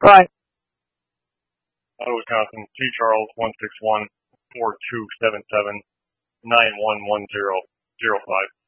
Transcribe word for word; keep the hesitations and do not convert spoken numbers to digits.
Bye. Hello, Wisconsin. T. Charles, one six one, four two seven seven, nine one one zero zero five.